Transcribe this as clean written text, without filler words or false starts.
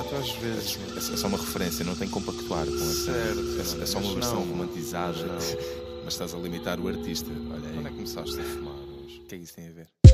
Exato, às vezes. É só uma referência, não tem que compactuar com essa. Certo. É só uma Mas versão não, romantizada. mas não. Mas estás a limitar o artista. Olha aí. Quando é que começaste a fumar hoje? O que é que isso tem a ver?